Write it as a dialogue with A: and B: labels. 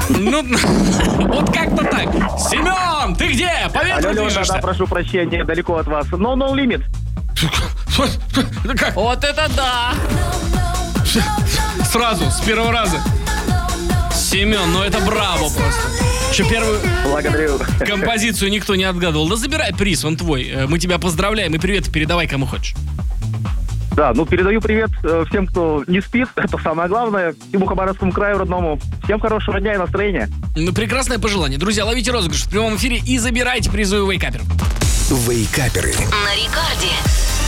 A: Ну, вот как-то так. Семен, ты где? По ветру
B: Алло,
A: движешься?
B: да, прошу прощения, далеко от вас. No limit.
A: Как?
C: Вот это да!
A: Сразу, с первого раза. Семен, ну это браво просто. Что, первую
B: Благодарю.
A: композицию никто не отгадывал. Да забирай приз, он твой. Мы тебя поздравляем и привет передавай кому хочешь.
B: Да, ну передаю привет всем, кто не спит. Это самое главное. Всему Хабаровскому краю родному. Всем хорошего дня и настроения.
A: Ну, прекрасное пожелание. Друзья, ловите розыгрыш в прямом эфире и забирайте призовые вейкаперы.
D: Вейкаперы.
E: На рекорде.